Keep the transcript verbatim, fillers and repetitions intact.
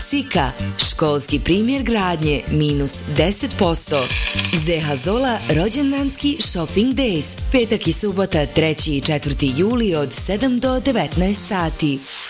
Sika, školski primjer gradnje, minus deset posto. Zeha Zola, rođendanski shopping days, petak i subota treći i četvrti juli od sedam do devetnaest sati.